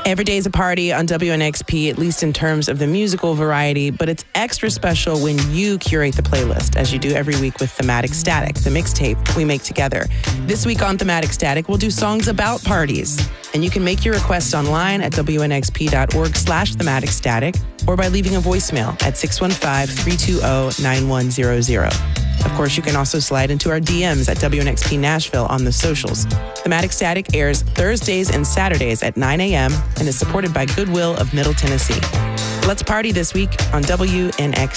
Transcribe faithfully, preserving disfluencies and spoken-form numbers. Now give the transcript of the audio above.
Every day is a party on W N X P, at least in terms of the musical variety, but it's extra special when you curate the playlist, as you do every week with Thematic Static, the mixtape we make together. This week on Thematic Static, we'll do songs about parties, and you can make your requests online at W N X P dot org slash thematic static or by leaving a voicemail at six one five, three two zero, nine one zero zero. Of course, you can also slide into our D Ms at W N X P Nashville on the socials. Thematic Static airs Thursdays and Saturdays at nine a.m. and is supported by Goodwill of Middle Tennessee. Let's party this week on W N X P.